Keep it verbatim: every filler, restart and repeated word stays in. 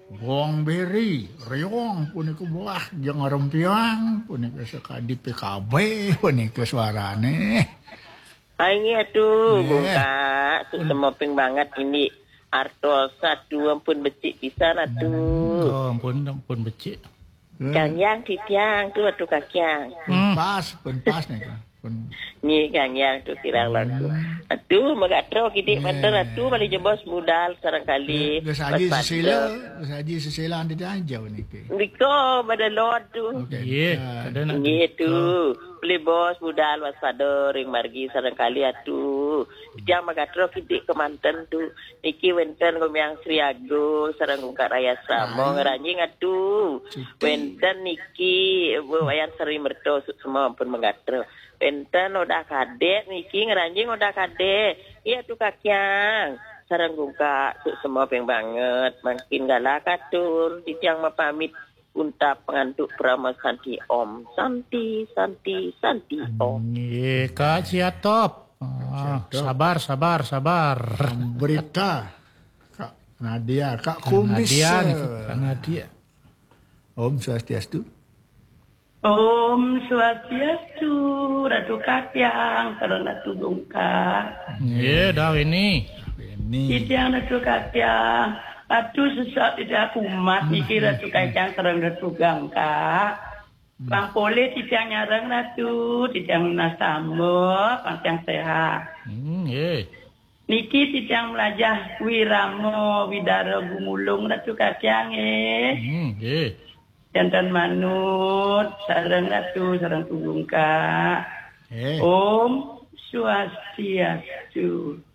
Bawang beri, reong punika buah jeung rempiang punika sakadi P K B punika suarane. Ini aduh, Eh. Bungka, semoping banget ini. Artosa dua pun becik pisan atuh. Oh, ampun, ampun becik. Kang Yang titiang tuh atuh kakiang. Pun pas, pun pas nih kan. Pun Ni Kang Yang tuh kirang lagu. Aduh, magatro kidik mantan atuh balik jebos budal sarang kali. geus aji sesila, geus aji sesila andi janjau niki. Riko pada lord tuh. Oke. Iya, kadang nak. Gitu. Beli bos budal waspada ring margi sarang kali atuh. Dia magatro kidik kemanten tuh. Niki wenten gomyang Sriago sarang Gungka Raya Samo ngeranjing atuh. Wenten niki wayan seri merto semua pun magatro. Wenten udah kade niki ngeranjing udah kade. Iya tuh kakyang. Sarang Gungka semua peng banget. Makin galak atur. Ditiang mapamit. Unta pengantuk Brahma Santi Om. Santi, Santi, Santi Om. Iya, Kak Ciatop. Ah, sabar, sabar, sabar. Berita Kak Nadia, Kak Kumis. Nadia nih, Kak Nadia. Om Swastiastu. Om Swastiastu, Ratu Kakyang, karena Ratu Gungka. Iya, dah ini. Ini Titiang Ratu Kakyang, Ratu sesak tidak kumat, niki Ratu Kakyang serang Ratu Gangka. Bang Pole titiang nyarang Ratu, titiang nasamo, pantang sehat. Hmm, iya. Niki titiang melajah wiramo, widara gumulung Ratu Kakyang eh. Hmm, iya. Jantan manut, sarang Ratu, sarang Tugungka. eh Om Swastiastu.